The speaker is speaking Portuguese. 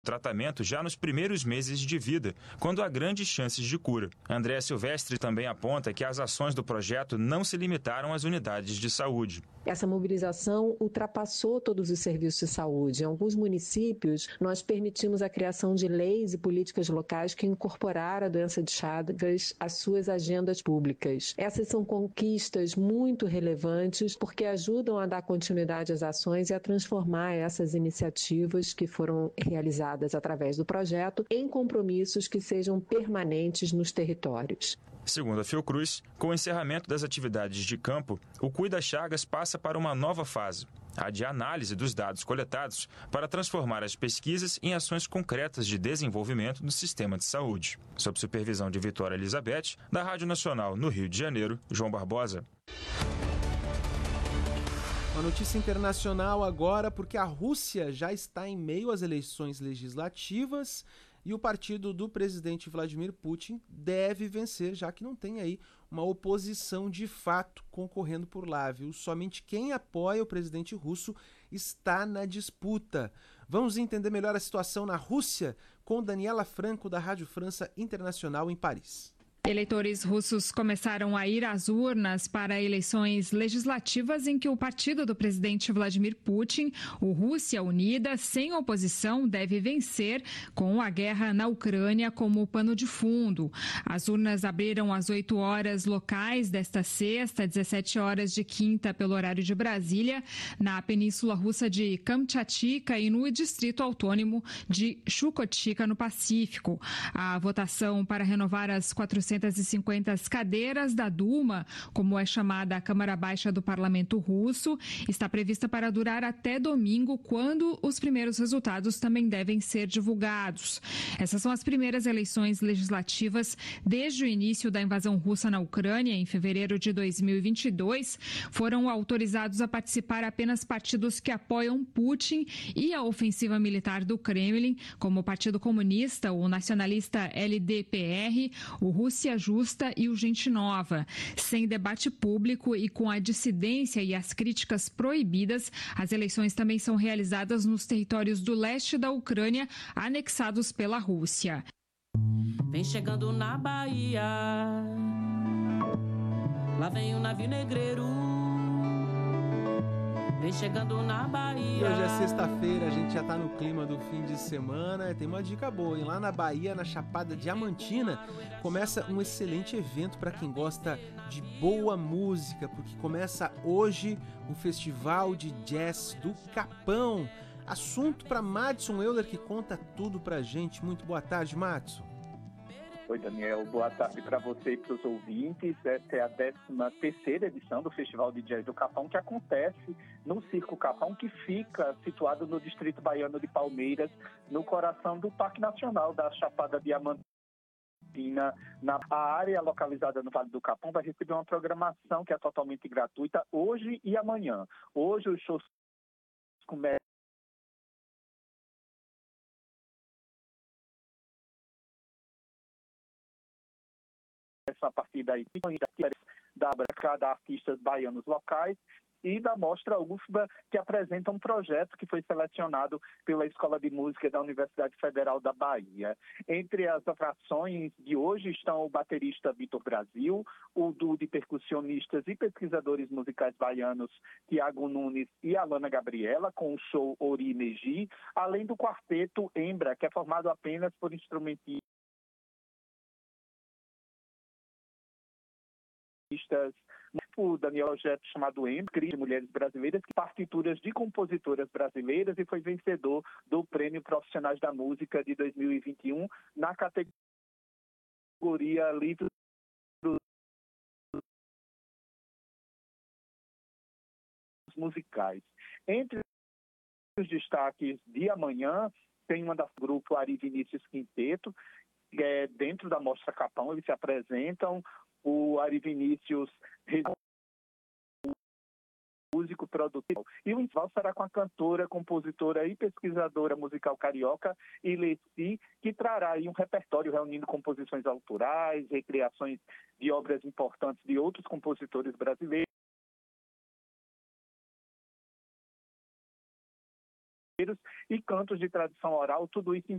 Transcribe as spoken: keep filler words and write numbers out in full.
tratamento já nos primeiros meses de vida, quando há grandes chances de cura. Andréa Silvestre também aponta que as ações do projeto não se limitaram às unidades de saúde. Essa mobilização ultrapassou todos os serviços de saúde. Em alguns municípios, nós permitimos a criação de leis e políticas locais que incorporaram a doença de Chagas às suas agendas públicas. Essas são conquistas muito relevantes porque ajudam a dar continuidade às ações e a transformar essas iniciativas que foram realizadas através do projeto em compromissos que sejam permanentes nos territórios. Segundo a Fiocruz, com o encerramento das atividades de campo, o Cuida Chagas passa para uma nova fase, a de análise dos dados coletados para transformar as pesquisas em ações concretas de desenvolvimento do sistema de saúde. Sob supervisão de Vitória Elizabeth, da Rádio Nacional no Rio de Janeiro, João Barbosa. Uma notícia internacional agora, porque a Rússia já está em meio às eleições legislativas e o partido do presidente Vladimir Putin deve vencer, já que não tem aí uma oposição de fato concorrendo por lá, viu? Somente quem apoia o presidente russo está na disputa. Vamos entender melhor a situação na Rússia com Daniela Franco, da Rádio França Internacional em Paris. Eleitores russos começaram a ir às urnas para eleições legislativas em que o partido do presidente Vladimir Putin, o Rússia Unida, sem oposição, deve vencer com a guerra na Ucrânia como pano de fundo. As urnas abriram às oito horas locais desta sexta, dezessete horas de quinta pelo horário de Brasília, na península russa de Kamchatka e no distrito autônomo de Chukotka, no Pacífico. A votação para renovar as quatrocentas e cinquenta cadeiras da Duma, como é chamada a Câmara Baixa do Parlamento Russo, está prevista para durar até domingo, quando os primeiros resultados também devem ser divulgados. Essas são as primeiras eleições legislativas desde o início da invasão russa na Ucrânia, em fevereiro de dois mil e vinte e dois. Foram autorizados a participar apenas partidos que apoiam Putin e a ofensiva militar do Kremlin, como o Partido Comunista, o nacionalista L D P R, o Rússia Justa e o Gente Nova. Sem debate público e com a dissidência e as críticas proibidas, as eleições também são realizadas nos territórios do leste da Ucrânia, anexados pela Rússia. Vem chegando na Bahia, lá vem o navio negreiro. Vem chegando na Bahia. E hoje é sexta-feira, a gente já tá no clima do fim de semana. Tem uma dica boa, hein? Lá na Bahia, na Chapada Diamantina, começa um excelente evento para quem gosta de boa música, porque começa hoje o Festival de Jazz do Capão. Assunto para Madison Euler, que conta tudo pra gente. Muito boa tarde, Madison. Oi, Daniel. Boa tarde para você e para os ouvintes. Essa é a décima terceira edição do Festival de Jazz do Capão, que acontece no Circo Capão, que fica situado no Distrito Baiano de Palmeiras, no coração do Parque Nacional da Chapada Diamantina. Na a área localizada no Vale do Capão vai receber uma programação que é totalmente gratuita hoje e amanhã. Hoje os shows começam a partir daí da cada artistas baianos locais e da Mostra U F B A, que apresenta um projeto que foi selecionado pela Escola de Música da Universidade Federal da Bahia. Entre as atrações de hoje estão o baterista Vitor Brasil, o duo de percussionistas e pesquisadores musicais baianos Tiago Nunes e Alana Gabriela, com o show Ori Meji, além do quarteto Embra, que é formado apenas por instrumentistas o Daniel projeto chamado E M, de Mulheres Brasileiras, partituras de compositoras brasileiras, e foi vencedor do Prêmio Profissionais da Música de dois mil e vinte e um na categoria Livros Musicais. Entre os destaques de amanhã, tem uma das grupo Ari Vinícius Quinteto, é, dentro da Mostra Capão, eles se apresentam. O Ari Vinícius, músico, produtor. E o ensaio será com a cantora, compositora e pesquisadora musical carioca Ilessi, que trará aí um repertório reunindo composições autorais, recriações de obras importantes de outros compositores brasileiros e cantos de tradição oral, tudo isso em